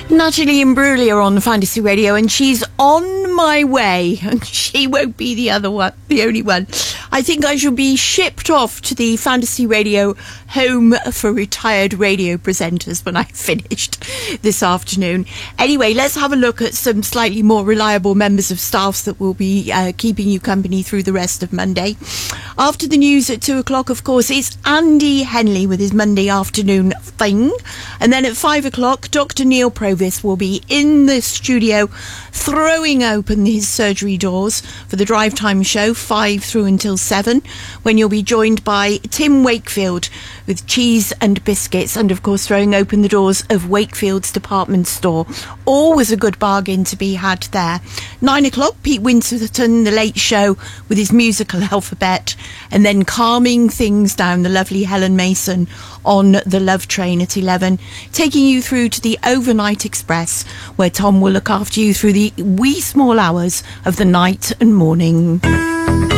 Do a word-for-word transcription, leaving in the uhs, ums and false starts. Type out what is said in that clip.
Natalie Imbruglia on Fantasy Radio, and she's on my way, and she won't be the other one, the only one. I think I shall be shipped off to the Fantasy Radio home for retired radio presenters when I've finished this afternoon. Anyway, let's have a look at some slightly more reliable members of staff that will be uh, keeping you company through the rest of Monday. After the news at two o'clock, of course, it's Andy Henley with his Monday afternoon thing. And then at five o'clock, Doctor Neil Provis will be in the studio throwing open his surgery doors for the Drive Time show, five through until seven, when you'll be joined by Tim Wakefield with cheese and biscuits, and of course throwing open the doors of Wakefield's department store. Always a good bargain to be had there. Nine o'clock, Pete Winterton, The Late Show, with his musical alphabet, and then calming things down, the lovely Helen Mason on the Love Train at eleven, taking you through to the Overnight Express, where Tom will look after you through the wee small hours of the night and morning.